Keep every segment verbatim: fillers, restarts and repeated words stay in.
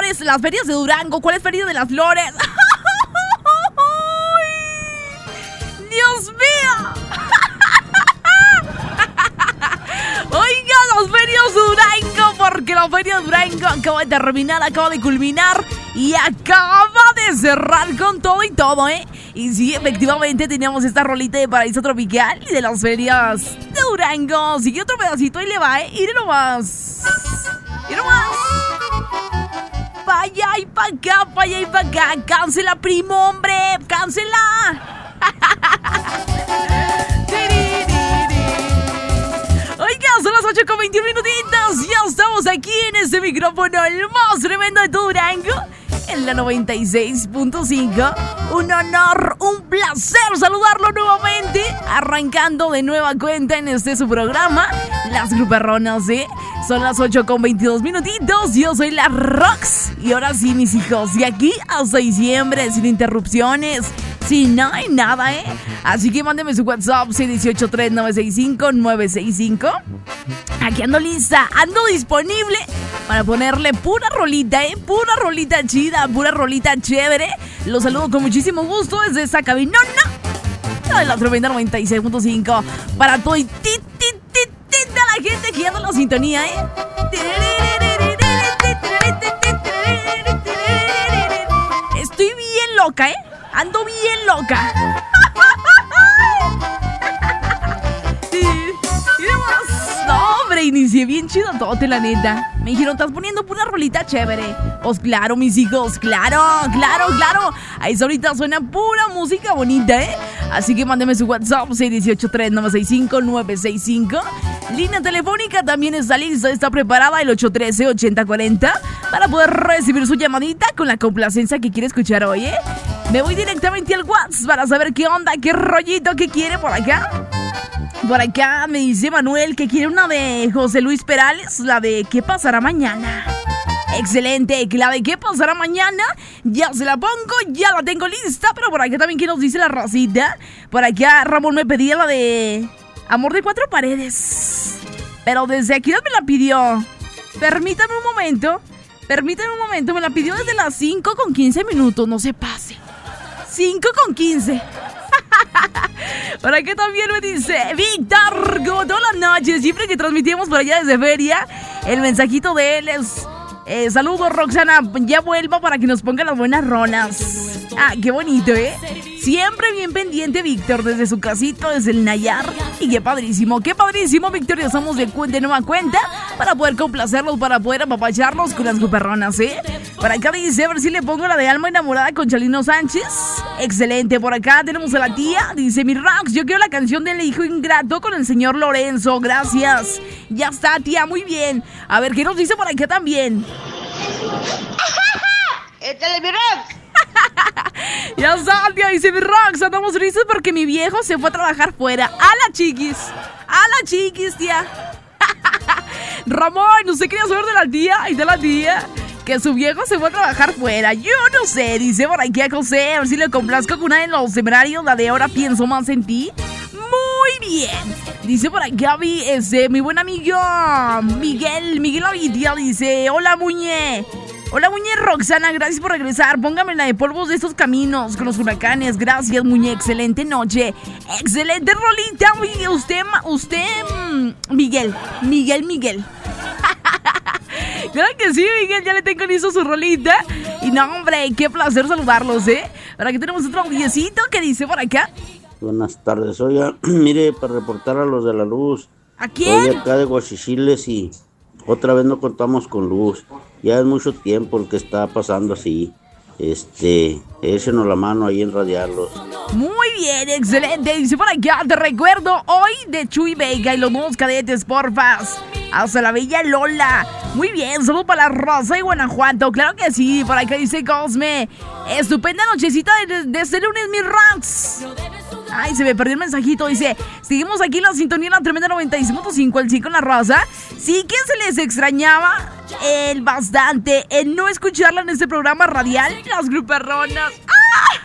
¿Cuáles? Las ferias de Durango. ¿Cuál es Feria de las Flores? ¡Dios mío! Oiga, las ferias de Durango, porque la feria de Durango acaba de terminar, acaba de culminar y acaba de cerrar con todo y todo, ¿eh? Y sí, efectivamente teníamos esta rolita de Paraíso Tropical y de las ferias de Durango. Sigue otro pedacito y le va, ¿eh? Mire nomás. Mire nomás. Pa' allá y pa' acá, pa' allá y pa' acá. Cáncela, primo, hombre, cáncela. Oiga, son las ocho con veintiún minutitos. Ya estamos aquí en este micrófono, el más tremendo de Durango, en la noventa y seis punto cinco. Un honor, un placer saludarlo nuevamente, arrancando de nueva cuenta en este su programa, Las Gruperronas, ¿eh? Son las ocho con veintidós minutitos. Yo soy la Rox. Y ahora sí, mis hijos, de aquí hasta diciembre, sin interrupciones, sin nada y nada, ¿eh? Así que mándeme su WhatsApp seis uno ocho, tres nueve seis cinco, nueve seis cinco. Aquí ando lista, ando disponible para ponerle pura rolita, ¿eh? Pura rolita chida, pura rolita chévere. Los saludo con muchísimo gusto desde esta cabinona de la tremenda noventa y seis punto cinco. Para todo y ti, ti, ti, ti, de la gente que anda en la sintonía, ¿eh? Estoy bien loca, ¿eh? Ando bien loca. No, hombre, inicié bien chido todo, la neta. Me dijeron, estás poniendo pura rolita chévere. Pues claro, mis hijos, claro, claro, claro. Ahí ahorita suena pura música bonita, ¿eh? Así que mándeme su WhatsApp, seis uno ocho, tres nueve seis cinco, nueve seis cinco. Línea telefónica también está lista, está preparada, el ocho uno tres, ocho cero cuatro cero, para poder recibir su llamadita con la complacencia que quiere escuchar hoy, ¿eh? Me voy directamente al WhatsApp para saber qué onda, qué rollito, qué quiere por acá. Por acá me dice Manuel que quiere una de José Luis Perales, la de ¿qué pasará mañana? Excelente, que la de ¿qué pasará mañana? Ya se la pongo, ya la tengo lista. Pero por acá también, ¿qué nos dice la racita? Por acá Ramón me pedía la de Amor de Cuatro Paredes, pero desde aquí me la pidió. Permítame un momento, permítame un momento, me la pidió desde las cinco con quince minutos, no se pase. cinco con quince. Por aquí también me dice Víctor, como todas las noches, siempre que transmitimos por allá desde Feria, el mensajito de él es eh, saludos, Roxana, ya vuelva para que nos ponga las buenas ronas. Ah, qué bonito, ¿eh? Siempre bien pendiente Víctor, desde su casito, desde el Nayar. Y qué padrísimo, qué padrísimo, Víctor. Ya estamos de, cu- de nueva cuenta para poder complacerlos, para poder apapacharlos con las gruperronas, ¿eh? Por acá dice, a ver si le pongo la de Alma Enamorada con Chalino Sánchez. Excelente, por acá tenemos a la tía. Dice, mi Rox, yo quiero la canción del hijo ingrato con el señor Lorenzo. Gracias. Ya está, tía, muy bien. A ver, ¿qué nos dice por acá también? ¡Échale, mi Rox! Ya está, tía, dice mi Rox, andamos tristes porque mi viejo se fue a trabajar fuera. ¡A la chiquis! ¡A la chiquis, tía! Ramón, ¿usted quería saber de la tía y de la tía? Que su viejo se fue a trabajar fuera. Yo no sé, dice por aquí a José, a ver si le complazco con una de los seminarios, la de Ahora Pienso Más en Ti. Muy bien. Dice por aquí a mi, ese, mi buen amigo Miguel, Miguel Avitia, dice, hola, Muñe. Hola, Muñe Roxana, gracias por regresar. Póngame la de Polvos de Estos Caminos con los Huracanes. Gracias, Muñe, excelente noche. Excelente rolita, usted, usted, Miguel, Miguel, Miguel. Claro que sí, Miguel, ya le tengo listo su rolita. Y no, hombre, qué placer saludarlos, ¿eh? Ahora aquí tenemos otro audiecito que dice por acá. Buenas tardes, oiga, mire, para reportar a los de la luz. ¿A quién? Soy acá de Guachichiles y otra vez no contamos con luz. Ya es mucho tiempo el que está pasando así. Este, échenos la mano ahí en radiarlos. Muy bien, excelente. Dice por acá, te recuerdo hoy de Chuy Vega y los nuevos cadetes, porfas. Hasta la bella Lola. Muy bien, saludos para la Rosa y Guanajuato. Claro que sí, por acá dice Cosme. Estupenda nochecita de, de este lunes, mi Rox. Ay, se me perdió el mensajito. Dice, seguimos aquí en la sintonía en la tremenda noventa y seis punto cinco, el cinco en la Rosa. Sí que se les extrañaba el bastante el no escucharla en este programa radial, las gruperronas. ¡Ah!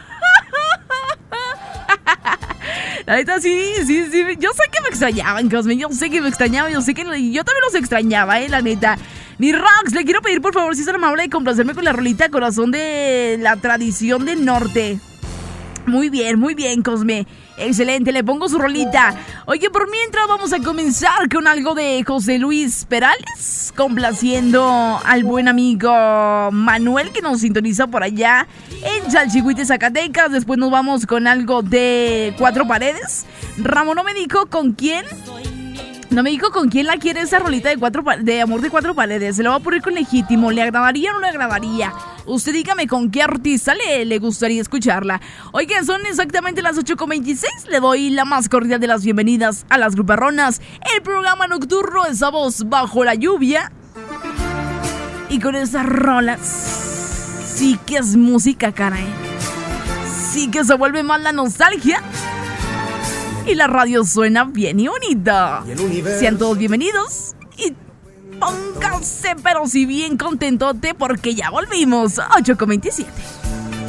La neta, sí, sí, sí. Yo sé que me extrañaban, Cosme. Yo sé que me extrañaban. Yo sé que yo también los extrañaba, eh, la neta. Mi Rox, le quiero pedir por favor si es tan amable de complacerme con la rolita Corazón de la Tradición del Norte. Muy bien, muy bien, Cosme. Excelente, le pongo su rolita. Oye, por mientras vamos a comenzar con algo de José Luis Perales, complaciendo al buen amigo Manuel que nos sintoniza por allá en Chalchihuite, Zacatecas. Después nos vamos con algo de Cuatro Paredes. Ramón no me dijo con quién. No me dijo con quién la quiere esa rolita de, cuatro, de Amor de Cuatro Paredes. Se la va a poner con Legítimo. ¿Le agradaría o no le agradaría? Usted dígame con qué artista le, le gustaría escucharla. Oigan, son exactamente las ocho con veintiséis. Le doy la más cordial de las bienvenidas a Las Gruperronas, el programa nocturno, esa voz bajo la lluvia. Y con esas rolas, sí que es música, caray. Sí que se vuelve más la nostalgia. Y la radio suena bien y bonita. Sean todos bienvenidos y pónganse pero si bien contentote porque ya volvimos. ocho con veintisiete.